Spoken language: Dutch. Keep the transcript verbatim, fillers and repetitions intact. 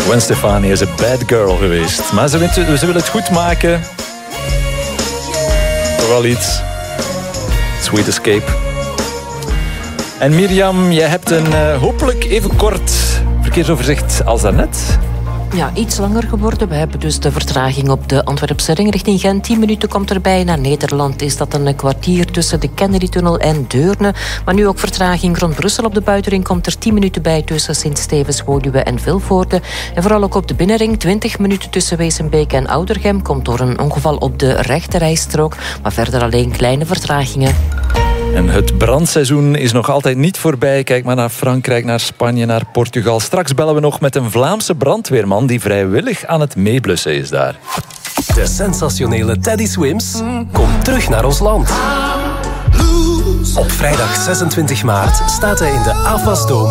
Gwen Stefani is een bad girl geweest. Maar ze, ze wil het goed maken. Toch wel iets. Sweet Escape. En Mirjam, jij hebt een uh, hopelijk even kort verkeersoverzicht als daarnet. Ja, iets langer geworden. We hebben dus de vertraging op de Antwerpse ring richting Gent. tien minuten komt erbij. Naar Nederland is dat een kwartier tussen de Kennedy-tunnel en Deurne. Maar nu ook vertraging rond Brussel op de buitenring. Komt er tien minuten bij tussen Sint-Stevens, Woluwe en Vilvoorde. En vooral ook op de binnenring. twintig minuten tussen Wezenbeek en Oudergem. Komt door een ongeval op de rechterrijstrook. Maar verder alleen kleine vertragingen. En het brandseizoen is nog altijd niet voorbij. Kijk maar naar Frankrijk, naar Spanje, naar Portugal. Straks bellen we nog met een Vlaamse brandweerman die vrijwillig aan het meeblussen is daar. De sensationele Teddy Swims komt terug naar ons land. Op vrijdag zesentwintig maart staat hij in de Afasdome